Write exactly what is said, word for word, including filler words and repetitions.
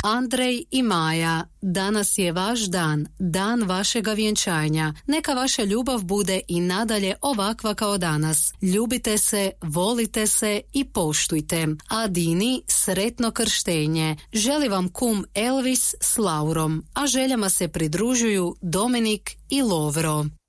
Andrej i Maja, danas je vaš dan, dan vašega vjenčanja. Neka vaša ljubav bude i nadalje ovakva kao danas. Ljubite se, volite se i poštujte. A Dini, sretno krštenje. Želi vam kum Elvis s Laurom, a željama se pridružuju Dominik i Lovro.